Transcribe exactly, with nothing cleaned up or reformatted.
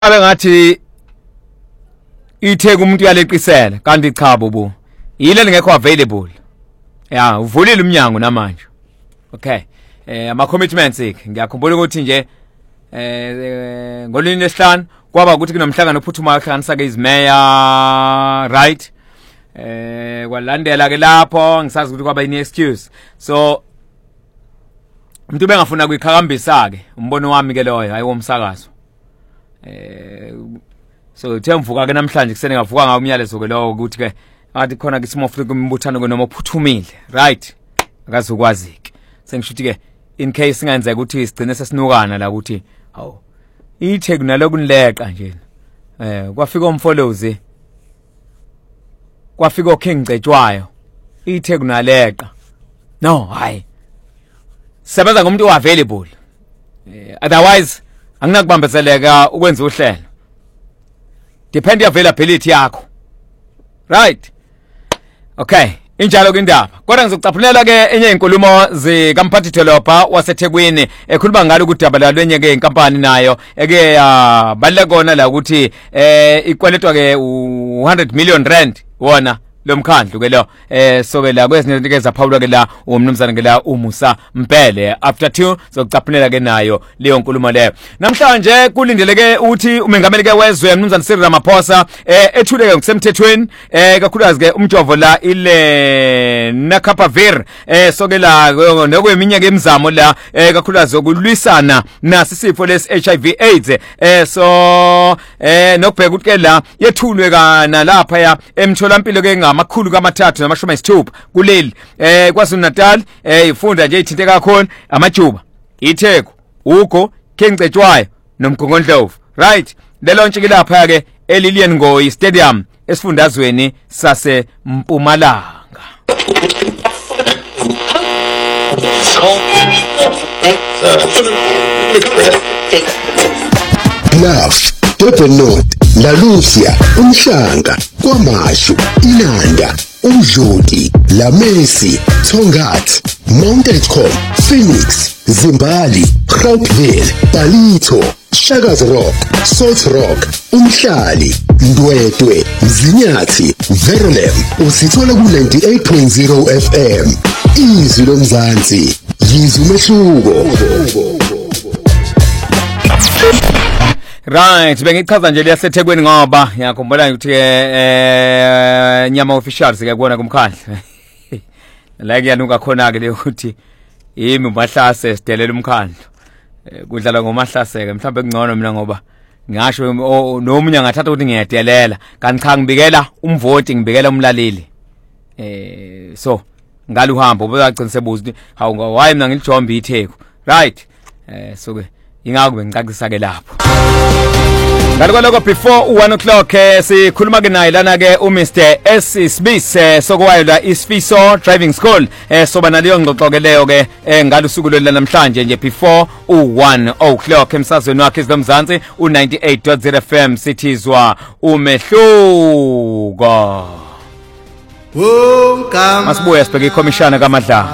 abe ngathi itheke umuntu uyaleqisela kanti cha bobo yile lingekho available ya uvulile umnyango namanje okay eh ama commitments ek ngiyakhumbula ukuthi nje eh ngolini lesihlanu kwaba ukuthi kunomhlangano ophuthuma ohlanganisa ke izimeya right eh kwalandela ke lapho ngisazi ukuthi kwaba ini excuse so umuntu bengafuna kuyikhakambisa ke umbono wami ke loyo hayi womsakazo eh so themvuka ke namhlanje kusene ngavuka ngawo umyalezo ke lowo ukuthi ke athi khona ke simofuthi kumbuthano ke noma ophuthumile right akazokwazi ke sengishuthi ke in case ingenzeka ukuthi sigcine sesinukana la ukuthi hawu itheke nalokunleqa nje eh kwafika umfollows kwafika okhengcetshwayo itheke naleqa no hayi sebenza ngomuntu available eh otherwise anginakubambezeleka ukwenza uhlelo depend availability yakho right okay injalo kwindaba kodwa ngizokucaphulela ke enye inkulumo zikamphathi developer waseThekwini ekhuluma ngalo ukudaba lalwenye ke inkampani nayo eke yabaleka kona la ukuthi eh ikweletwa ke one hundred million rand wona lomkhandlu ke lo eh so ke la kwezinto ke zaphawulwa ke la umnumzana ke la uMusa Mpele after two sokucaphulela ke nayo leyo nkulumo leyo namhlanje kulindeleke ukuthi umengameli ke wezwe umnumzana Cyril Ramaphosa eh ethuleke ngokusemthethweni eh kakhulukazi ke umjovo la ile Nakapavir eh so ke la nokweminye ke imizamo la eh kakhulukazi ukulwisana nasisifo lesi H I V AIDS eh so eh nokubheka ukuthi ke la yethulwe kana lapha ya emtholampilo ke amakhulu kamathathu namashumi ayisithupha kuleli eh kwaZulu Natal eh ifunda nje ithinte kakhona amajuba itheko ugo khengcetshwayo nomgongondlovu right lelo ntshiki lapha ke eLilian Ngoyi Stadium esifundazweni sase Mpumalanga Love Durban North La Lucia Umhlanga KwaMashu Inanda Umdludi La Messi Tongathi Mount Elcom Phoenix Zimbali Groupville Palito Shakazi Rock Salt Rock Umhlali Ndwedwe Mzinyathi Verulam usithola ku ninety-eight point zero F M izwi lomzansi yizwe umehluko. Right bengichaza nje liyaseThekwini ngoba ngiyakhumbula ukuthi eh nyama officials ke kubona kumkhandla la kuyanuka khona ke le ukuthi yimi uMahlase sidelela umkhandla kudlala ngoMahlase ke mhlawumbe kungcono mina ngoba ngisho nomunye ngathatha ukuthi ngiyadelela kanti cha ngibikela umvoti ngibikela umlaleli eh so ngalo uhambo ubuyagcina sebuza ukuthi hawu why mina ngijomba itheko right eh so ke ingakho bengicacisa ke lapho Ngalo lokho before one o'clock eh sikhuluma ke naye lana ke uMr S Sibise sokwayo la Isifiso Driving School eh soba naleyo ngxoxo ke leyo ke ngalo usuku lo namhlanje nje before one o'clock emsazweni wakhe izomzansi u ninety-eight point zero F M sithizwa umehluko. Wonke masibuya sibheke ikhomishana kaMadla